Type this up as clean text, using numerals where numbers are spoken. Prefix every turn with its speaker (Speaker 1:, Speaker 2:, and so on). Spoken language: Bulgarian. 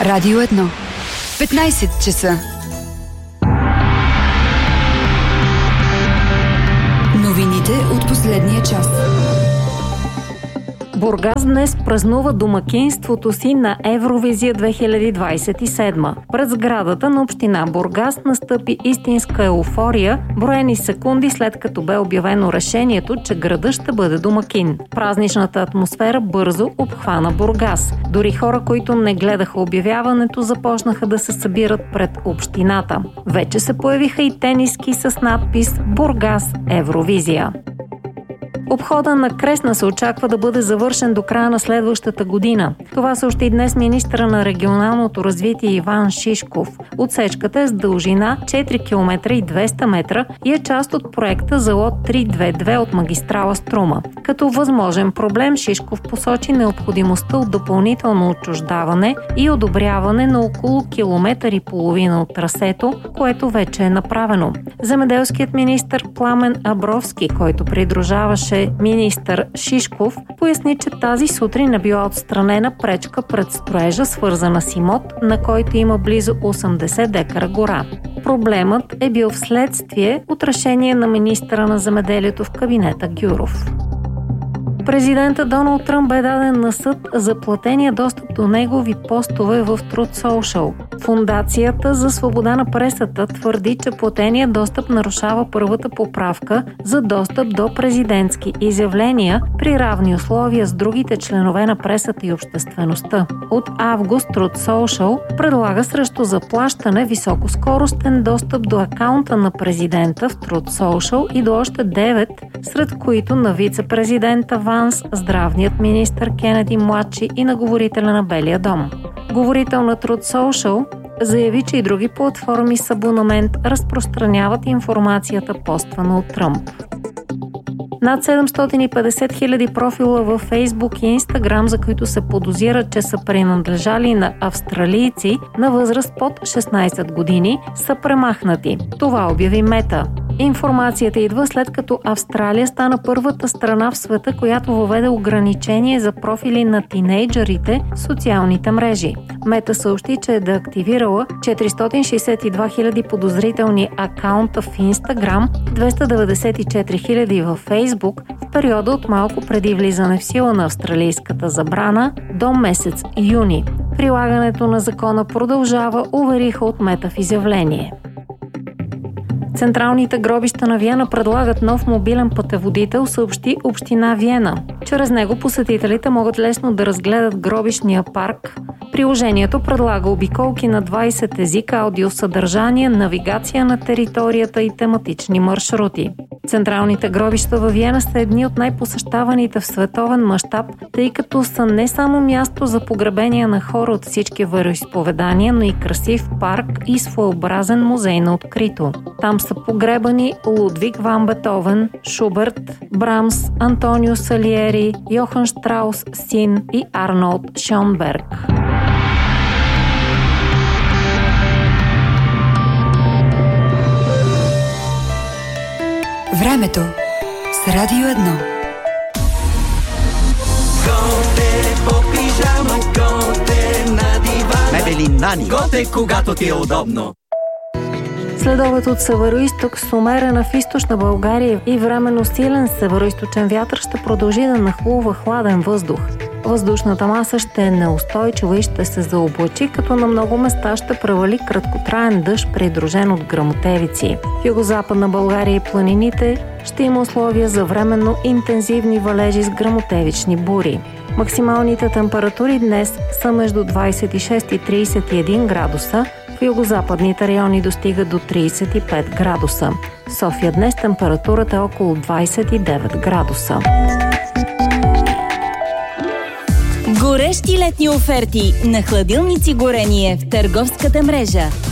Speaker 1: Радио 1. 15 часа. Новините от последния час.
Speaker 2: Бургас днес празнува домакинството си на Евровизия 2027. Пред сградата на община Бургас настъпи истинска еуфория, броени секунди след като бе обявено решението, че градът ще бъде домакин. Празничната атмосфера бързо обхвана Бургас. Дори хора, които не гледаха обявяването, започнаха да се събират пред общината. Вече се появиха и тениски с надпис «Бургас Евровизия». Обхода на Кресна се очаква да бъде завършен до края на следващата година. Това съобщи днес министъра на регионалното развитие Иван Шишков. Отсечката е с дължина 4 км и 200 метра и е част от проекта за лот 322 от магистрала Струма. Като възможен проблем Шишков посочи необходимостта от допълнително отчуждаване и одобряване на около километър и половина от трасето, което вече е направено. Земеделският министър Пламен Абровски, който придружаваше министър Шишков, поясни, че тази сутрин е била отстранена пречка пред строежа, свързана с имот, на който има близо 80 декара гора. Проблемът е бил вследствие от решение на министъра на земеделието в кабинета Гюров. Президентът Доналд Тръмп бе даден на съд за платения достъп до негови постове в Truth Social. Фондацията за свобода на пресата твърди, че платеният достъп нарушава първата поправка за достъп до президентски изявления при равни условия с другите членове на пресата и обществеността. От август Truth Social предлага срещу заплащане високоскоростен достъп до акаунта на президента в Truth Social и до още 9, сред които на вице-президента Ванс, здравният министър Кенеди младши и на говорителя на Белия дом. Говорител на Truth Social заяви, че и други платформи с абонамент разпространяват информацията, поствана от Тръмп. Над 750 хиляди профила във Фейсбук и Инстаграм, за които се подозира, че са принадлежали на австралийци на възраст под 16 години, са премахнати. Това обяви Мета. Информацията идва след като Австралия стана първата страна в света, която въведе ограничение за профили на тинейджърите в социалните мрежи. Мета съобщи, че е деактивирала 462 хиляди подозрителни акаунта в Инстаграм, 294 хиляди във Фейсбук в периода от малко преди влизане в сила на австралийската забрана до месец юни. Прилагането на закона продължава, увериха от Мета в изявление. Централните гробища на Виена предлагат нов мобилен пътеводител, съобщи община Виена. Чрез него посетителите могат лесно да разгледат гробищния парк. Приложението предлага обиколки на 20 езика, аудиосъдържание, навигация на територията и тематични маршрути. Централните гробища във Виена са едни от най-посещаваните в световен мащаб, тъй като са не само място за погребения на хора от всички вероизповедания, но и красив парк и своеобразен музей на открито. Там са погребани Лудвиг ван Бетовен, Шуберт, Брамс, Антонио Салиери, Йохан Штраус син и Арнолд Шонберг.
Speaker 1: Времето с Радио 1.
Speaker 3: Готе по пижама, готе на дивана. Мебели Нани. Готе, когато ти е удобно.
Speaker 2: Следобед от североизток с умерена в източна България и временно силен североизточен вятър ще продължи да нахлува хладен въздух. Въздушната маса ще е неустойчива и ще се заоблачи, като на много места ще превали краткотраен дъжд, придружен от гръмотевици. В югозападна България и планините ще има условия за временно интензивни валежи с гръмотевични бури. Максималните температури днес са между 26 и 31 градуса, в югозападните райони достига до 35 градуса. В София днес температурата е около 29 градуса.
Speaker 4: Горещи летни оферти на хладилници горение в търговската мрежа.